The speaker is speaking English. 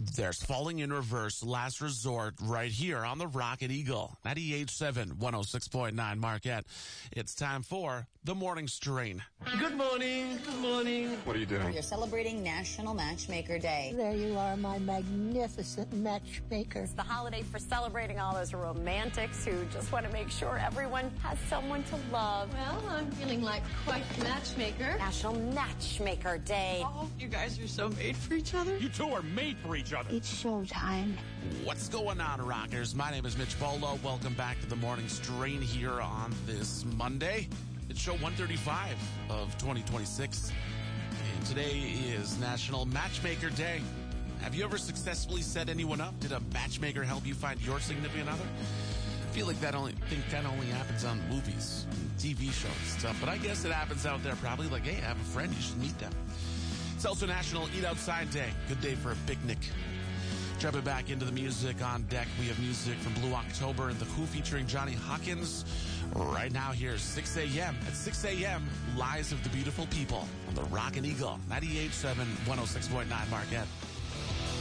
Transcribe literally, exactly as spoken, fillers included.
There's Falling in Reverse, Last Resort, right here on the Rocket Eagle, ninety-eight point seven, one oh six point nine Marquette. It's time for The Morning Strain. Good morning, good morning. What are you doing? You're celebrating National Matchmaker Day. There you are, my magnificent matchmaker. It's the holiday for celebrating all those romantics who just want to make sure everyone has someone to love. Well, I'm feeling like quite the matchmaker. National Matchmaker Day. Oh, you guys are so made for each other. You two are made for each other. It's showtime. What's going on, Rockers? My name is Mitch Polo. Welcome back to The Morning Strain here on this Monday. It's show one thirty-five of twenty twenty-six. And today is National Matchmaker Day. Have you ever successfully set anyone up? Did a matchmaker help you find your significant other? I feel like that only think that only happens on movies, and T V shows and stuff. But I guess it happens out there probably. Like, hey, I have a friend. You should meet them. It's also National Eat Outside Day. Good day for a picnic. Jumping back into the music on deck, we have music from Blue October and The Who featuring Johnny Hawkins. Right now, here's six a.m. At six a.m., Lies of the Beautiful People on the Rocket Eagle, ninety-eight point seven, one oh six point nine Marquette.